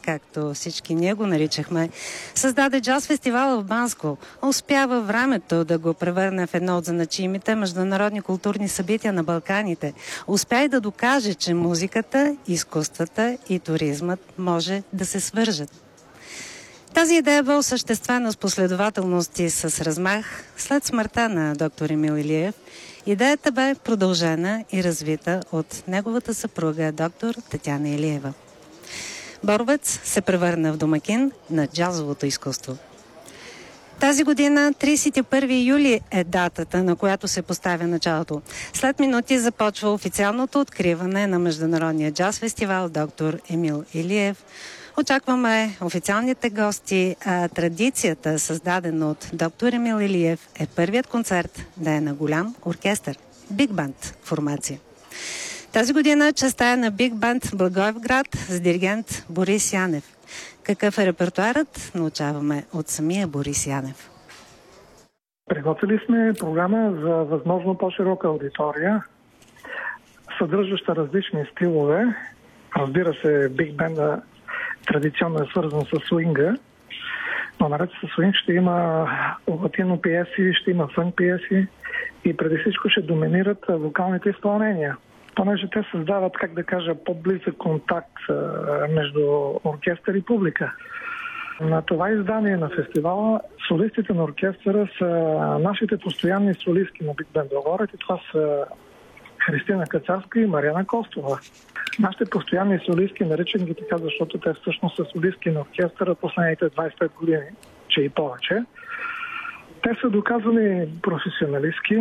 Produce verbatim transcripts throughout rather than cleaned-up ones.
както всички ние го наричахме, създаде джаз фестивала в Банско. Успя във времето да го превърне в едно от значимите международни културни събития на Балканите. Успя и да докаже, че музиката, изкуствата и туризмът може да се свържат. Тази идея бе осъществена с последователност и с размах след смъртта на доктор Емил Илиев. Идеята бе продължена и развита от неговата съпруга доктор Татяна Илиева. Боровец се превърна в домакин на джазовото изкуство. Тази година, тридесет и първи юли, е датата, на която се поставя началото. След минути започва официалното откриване на Международния джаз фестивал доктор Емил Илиев. Очакваме официалните гости. А традицията, създадена от доктор Емил Илиев, е първият концерт да е на голям оркестър. Биг банд формация. Тази година честа е на Биг банд Благоевград с диригент Борис Янев. Какъв е репертуарът, научаваме от самия Борис Янев. Приготвили сме програма за възможно по-широка аудитория, съдържаща различни стилове. Разбира се, Биг банда традиционно е свързан с суинга, но наред с суинг ще има латино пиеси, ще има фънк пиеси и преди всичко ще доминират вокалните изпълнения. Понеже те създават, как да кажа, по-близък контакт между оркестър и публика. На това издание на фестивала солистите на оркестъра са нашите постоянни солистки на Биг банд Благоевград и това са Христина Кацарска и Мариана Костова. Нашите постоянни солистки, наричам ги така, защото те всъщност са солистки на оркестъра последните двадесет и пет години, че и повече. Те са доказани професионалистки.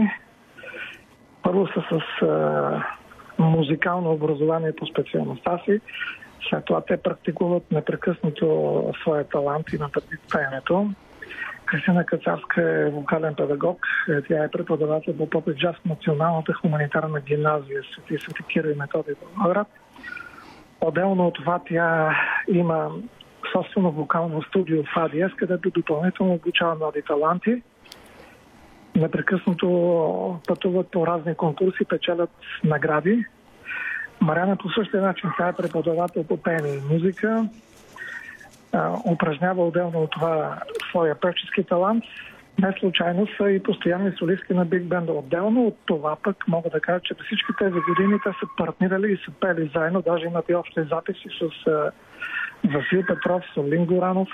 Първо са с а, музикално образование по специалността си. След това те практикуват непрекъснато своя талант и на пеенето. Кристина Кацарска е вокален педагог. Тя е преподавател по поп и джаз в Националната хуманитарна гимназия Свети Свети Кирил и Методий в Благоевград. Отделно от това тя има собствено вокално студио в АДС, където допълнително обучава млади таланти. Непрекъснато пътуват по разни конкурси, печелят награди. Мариана по същия начин, тя е преподавател по пеене и музика. Упражнява отделно от това своя певчески талант. Не случайно са и постоянни солистки на Биг бенда. Отделно от това пък мога да кажа, че всички тези години те са партнирали и са пели заедно. Даже имат и общи записи с uh, Васил Петров, Солин Горанов.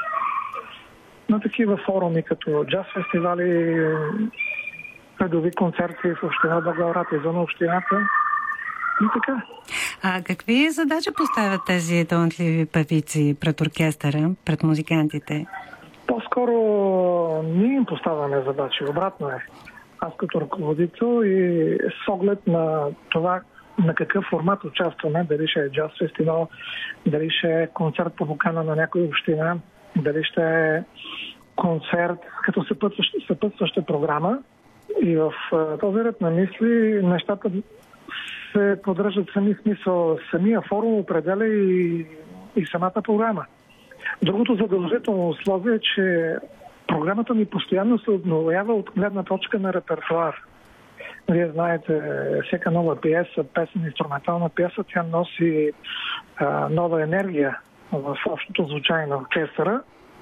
На такива форуми като джаз фестивали, редови концерти в община Благоевград, извън общината. И така. А какви задачи поставят тези талантливи певици пред оркестъра, пред музикантите? По-скоро ние им поставяме задачи. Обратно е. Аз като ръководител и с оглед на това на какъв формат участваме, дали ще е джаз фестивал, дали ще е концерт по покана на някоя община, дали ще е концерт като съпътстваща, съпътстваща програма. И в този ред на мисли нещата се поддържат сами смисъл. Самия форум определя и, и самата програма. Другото задължително условие е, че програмата ни постоянно се обновява от гледна точка на репертуар. Вие знаете, всяка нова пиеса, песен, инструментална пиеса, тя носи а, нова енергия в общото звучание на оркестъра.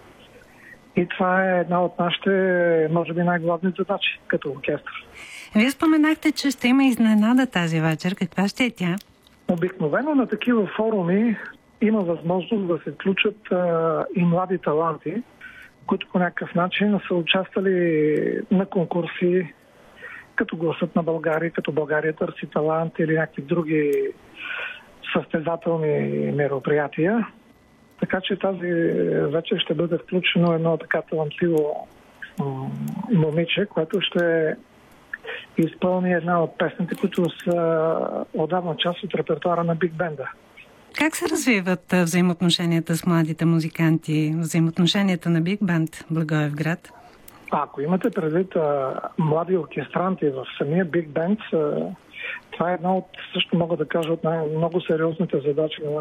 И това е една от нашите, може би, най-главни задачи като оркестър. Вие споменахте, че ще има изненада тази вечер. Каква ще е тя? Обикновено на такива форуми има възможност да се включат а, и млади таланти, които по някакъв начин са участвали на конкурси, като Гласът на България, като България търси талант или някакви други състезателни мероприятия. Така че тази вечер ще бъде включено едно така талантливо момиче, което ще изпълни една от песните, които са отдавна част от репертуара на Биг бенда. Как се развиват взаимоотношенията с младите музиканти, взаимоотношенията на Биг банд Благоевград? Ако имате предвид а, млади оркестранти в самия Биг бенд, това е една от, също мога да кажа, от най-много сериозните задачи на